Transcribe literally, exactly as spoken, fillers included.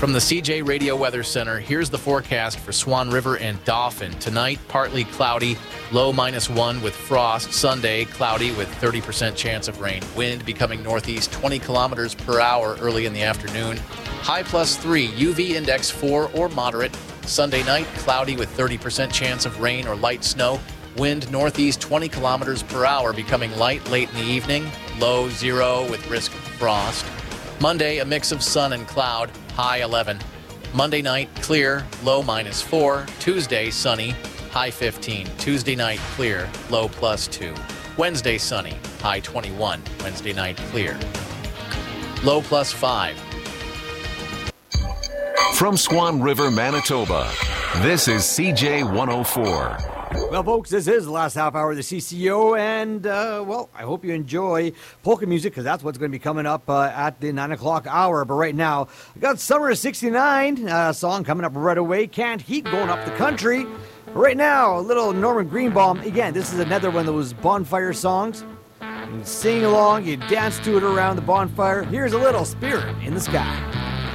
From the C J Radio Weather Center, here's the forecast for Swan River and Dauphin. Tonight, partly cloudy, low minus one with frost. Sunday, cloudy with thirty percent chance of rain. Wind becoming northeast twenty kilometers per hour early in the afternoon. High plus three, U V index four or moderate. Sunday night, cloudy with thirty percent chance of rain or light snow. Wind northeast twenty kilometers per hour, becoming light late in the evening. Low zero with risk of frost. Monday, a mix of sun and cloud, high eleven. Monday night, clear, low minus four. Tuesday, sunny, high fifteen. Tuesday night, clear, low plus two. Wednesday, sunny, high twenty-one. Wednesday night, clear, low plus five. From Swan River, Manitoba, this is C J one oh four. Well, folks, this is the last half hour of the C C O, and, uh, well, I hope you enjoy polka music, because that's what's going to be coming up uh, at the nine o'clock hour. But right now, I got Summer of sixty-nine uh, song coming up right away. Can't Heat going up the country. But right now, a little Norman Greenbaum. Again, this is another one of those bonfire songs. You sing along, you dance to it around the bonfire. Here's a little Spirit in the Sky.